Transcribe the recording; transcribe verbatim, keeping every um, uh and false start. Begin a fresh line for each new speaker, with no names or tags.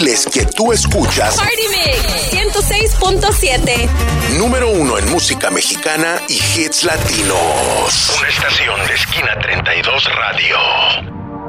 Les que tú escuchas.
Party Mix ciento seis punto siete.
Número uno en música mexicana y hits latinos.
Una estación de Esquina treinta y dos Radio.